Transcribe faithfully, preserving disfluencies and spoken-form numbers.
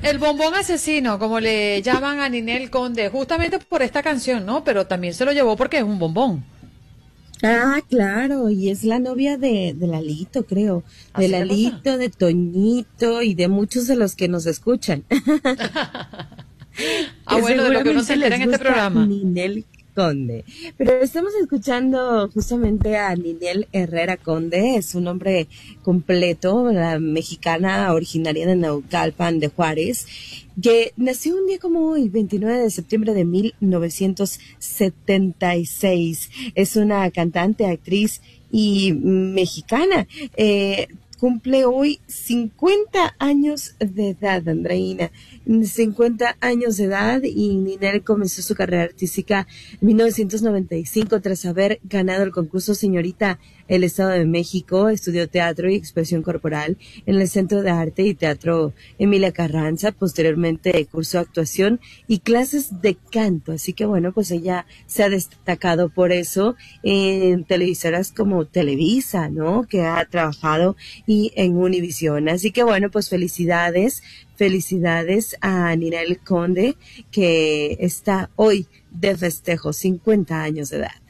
el bombón asesino, como le llaman a Ninel Conde, justamente por esta canción, ¿no? Pero también se lo llevó porque es un bombón. Ah, claro, y es la novia de, de Lalito, creo. De ¿Así te pasa? Lalito, de Toñito y de muchos de los que nos escuchan. Ah, Que bueno, de lo que uno se seguramente entera en les este gusta programa. Ninel Conde. Pero estamos escuchando justamente a Ninel Herrera Conde, es un nombre completo, la mexicana originaria de Naucalpan de Juárez, que nació un día como hoy, veintinueve de septiembre de mil novecientos setenta y seis. Es una cantante, actriz y mexicana. Eh, cumple hoy cincuenta años de edad, Andreina. cincuenta años de edad, y Ninel comenzó su carrera artística en mil novecientos noventa y cinco tras haber ganado el concurso Señorita el Estado de México. Estudió teatro y expresión corporal en el Centro de Arte y Teatro Emilia Carranza. Posteriormente cursó actuación y clases de canto. Así que bueno, pues ella se ha destacado por eso en televisoras como Televisa, ¿no? Que ha trabajado y en Univisión. Así que bueno, pues felicidades, felicidades a Ninel Conde, que está hoy de festejo, cincuenta años de edad.